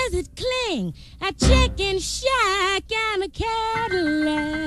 does it cling? A chicken shack and a Cadillac.